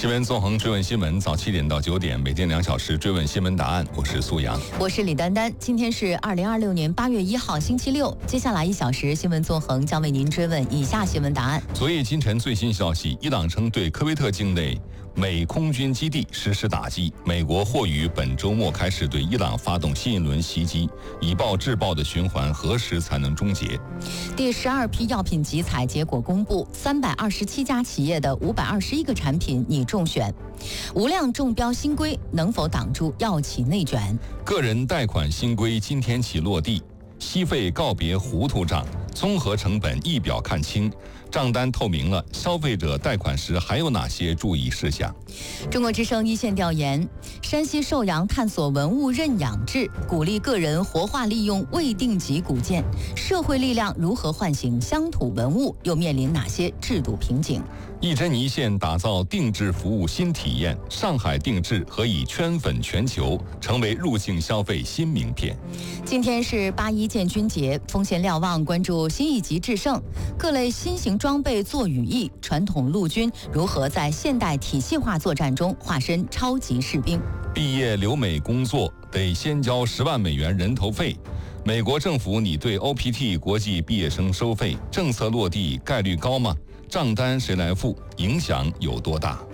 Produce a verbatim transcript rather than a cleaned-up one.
新闻纵横追问新闻，早七点到九点，每天两小时追问新闻答案。我是苏阳， 我是李丹丹。今天是二零二六年八月一号，星期六。接下来一小时，新闻纵横将为您追问以下新闻答案。 昨夜今晨最新消息，伊朗称对科威特境内美空军基地实施打击，美国或于本周末开始对伊朗发动新一轮袭击，以暴制暴的循环何时才能终结？ 第十二批药品集采结果公布，三百二十七家企业的五百二十一个产品拟中选，无量中标新规能否挡住药企内卷？ 个人贷款新规今天起落地，息费告别糊涂账，综合成本一表看清，账单透明了，消费者贷款时还有哪些注意事项？ 中国之声一线调研，山西寿阳探索文物认养制，鼓励个人活化利用未定级古建，社会力量如何唤醒乡土文物，又面临哪些制度瓶颈？ 一针一线打造定制服务新体验，上海定制何以圈粉全球，成为入境消费新名片。 今天是八一建军节，风险瞭望关注新一级制胜，各类新型装备做羽翼，传统陆军如何在现代体系化作战中化身超级士兵？ 毕业留美工作得先交十万美元人头费，美国政府拟对 O P T 国际毕业生收费，政策落地概率高吗？账单谁来付？影响有多大？